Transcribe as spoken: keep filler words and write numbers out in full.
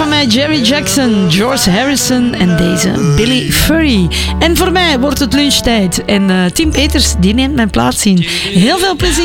van mij Jerry Jackson, George Harrison en deze Billy Furry. En voor mij wordt het lunchtijd. En uh, Tim Peters, die neemt mijn plaats in. Heel veel plezier.